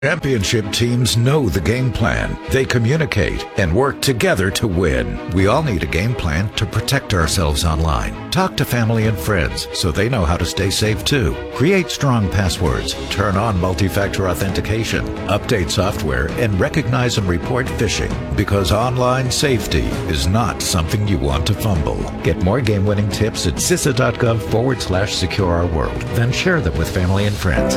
Championship teams know the game plan. They communicate and work together to win. We all need a game plan to protect ourselves online. Talk to family and friends so they know how to stay safe too. Create strong passwords. Turn on multi-factor authentication. Update software and recognize and report phishing, because online safety is not something you want to fumble. Get more game-winning tips at CISA.gov/secure-our-world. Then share them with family and friends.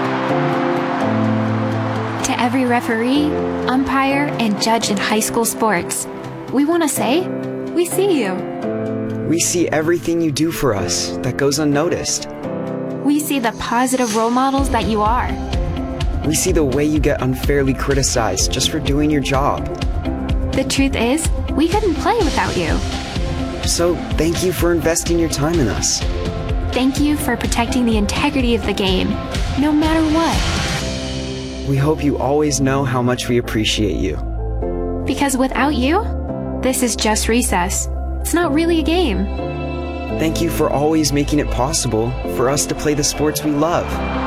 To every referee, umpire, and judge in high school sports, we want to say, we see you. We see everything you do for us that goes unnoticed. We see the positive role models that you are. We see the way you get unfairly criticized just for doing your job. The truth is, we couldn't play without you. So thank you for investing your time in us. Thank you for protecting the integrity of the game, no matter what. We hope you always know how much we appreciate you. Because without you, this is just recess. It's not really a game. Thank you for always making it possible for us to play the sports we love.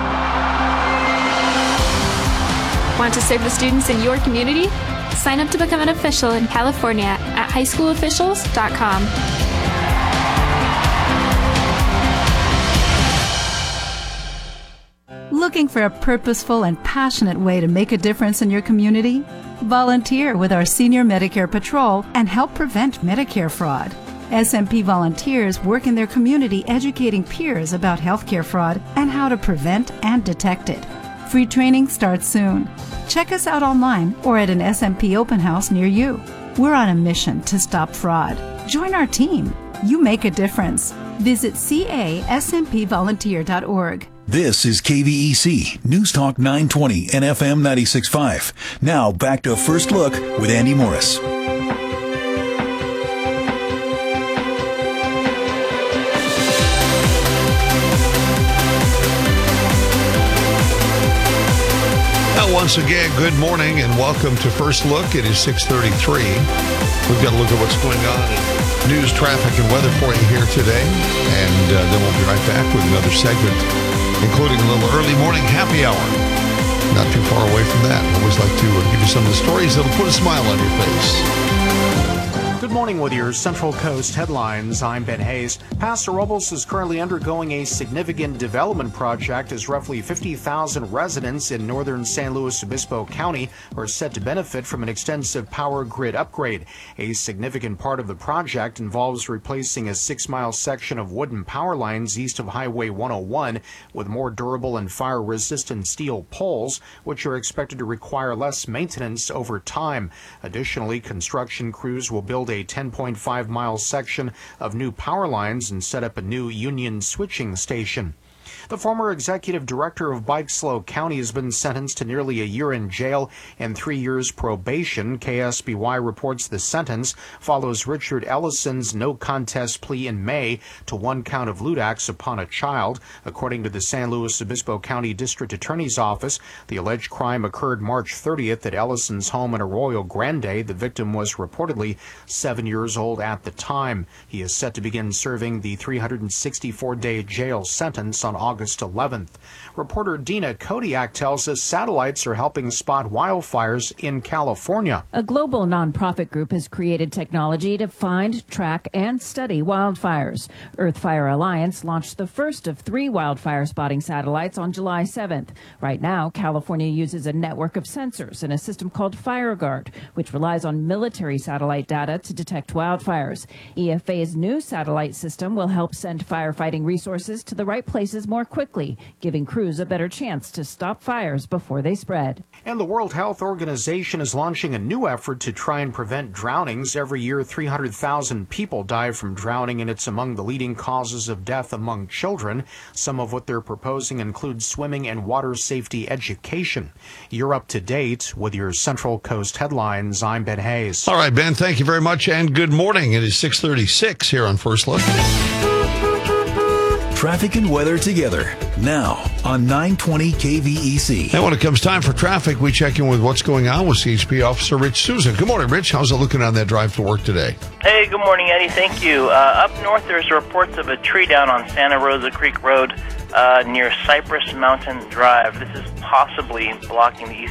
Want to serve the students in your community? Sign up to become an official in California at highschoolofficials.com. Looking for a purposeful and passionate way to make a difference in your community? Volunteer with our Senior Medicare Patrol and help prevent Medicare fraud. SMP volunteers work in their community educating peers about healthcare fraud and how to prevent and detect it. Free training starts soon. Check us out online or at an SMP open house near you. We're on a mission to stop fraud. Join our team. You make a difference. Visit casmpvolunteer.org. This is KVEC, News Talk 920 and FM 96.5. Now back to First Look with Andy Morris. Once again, good morning and welcome to First Look. It is 6:33. We've got to look at what's going on in news, traffic, and weather for you here today. And then we'll be right back with another segment, including a little early morning happy hour. Not too far away from that. I always like to give you some of the stories that'll put a smile on your face. Good morning with your Central Coast headlines. I'm Ben Hayes. Paso Robles is currently undergoing a significant development project as roughly 50,000 residents in northern San Luis Obispo County are set to benefit from an extensive power grid upgrade. A significant part of the project involves replacing a 6-mile section of wooden power lines east of Highway 101 with more durable and fire-resistant steel poles, which are expected to require less maintenance over time. Additionally, construction crews will build a 10.5-mile section of new power lines and set up a new union switching station. The former executive director of Bike Slow County has been sentenced to nearly a year in jail and 3 years probation. KSBY reports the sentence follows Richard Ellison's no contest plea in May to 1 count of lewd acts upon a child. According to the San Luis Obispo County District Attorney's Office, the alleged crime occurred March 30th at Ellison's home in Arroyo Grande. The victim was reportedly 7 years old at the time. He is set to begin serving the 364-day jail sentence on August 11th. Reporter Dina Kodiak tells us satellites are helping spot wildfires in California. A global nonprofit group has created technology to find, track, and study wildfires. Earth Fire Alliance launched the first of 3 wildfire spotting satellites on July 7th. Right now, California uses a network of sensors and a system called FireGuard, which relies on military satellite data to detect wildfires. EFA's new satellite system will help send firefighting resources to the right places more quickly, giving crews a better chance to stop fires before they spread. And the World Health Organization is launching a new effort to try and prevent drownings. Every year, 300,000 people die from drowning, and it's among the leading causes of death among children. Some of what they're proposing includes swimming and water safety education. You're up to date with your Central Coast headlines. I'm Ben Hayes. All right, Ben, thank you very much, and good morning. It is 6:36 here on First Look. Traffic and weather together now on 920 KVEC. And when it comes time for traffic, we check in with what's going on with CHP Officer Rich Souza. Good morning, Rich. How's it looking on that drive to work today? Hey, good morning, Eddie. Thank you. Up north, there's reports of a tree down on Santa Rosa Creek Road. near Cypress Mountain Drive. This is possibly blocking the